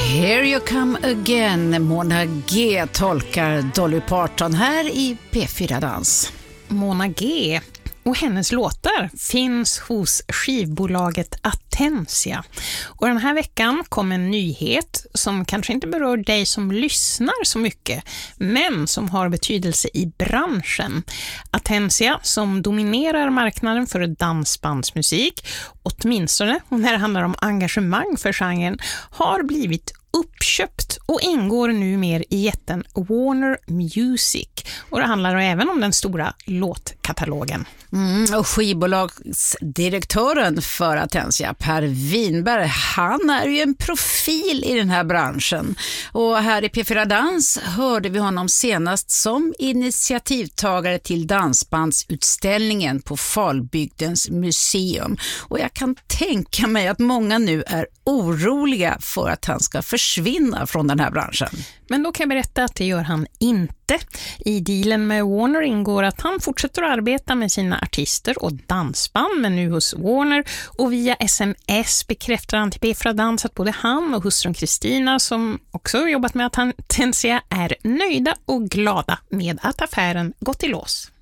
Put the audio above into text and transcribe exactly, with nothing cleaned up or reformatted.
Here you come again. Mona G tolkar Dolly Parton här i P fyra Dans. Mona G och hennes låtar finns hos skivbolaget Atensia. Och den här veckan kom en nyhet som kanske inte berör dig som lyssnar så mycket, men som har betydelse i branschen. Atensia, som dominerar marknaden för dansbandsmusik, åtminstone när det handlar om engagemang för genren, har blivit uppköpt och ingår nu mer i jätten Warner Music. Och det handlar även om den stora låtkatalogen. Mm, och skivbolagsdirektören för Atensia, Per Winberg, han är ju en profil i den här branschen. Och här i P fyra Dans hörde vi honom senast som initiativtagare till dansbandsutställningen på Falbygdens museum. Och jag kan tänka mig att många nu är oroliga för att han ska försvinna från den här branschen. Men då kan jag berätta att det gör han inte. I dealen med Warner ingår att han fortsätter att arbeta med sina artister och dansband, men nu hos Warner, och via sms bekräftar han till P fyra Dans att både han och hustrun Kristina, som också jobbat med Atensia, är nöjda och glada med att affären gått i lås.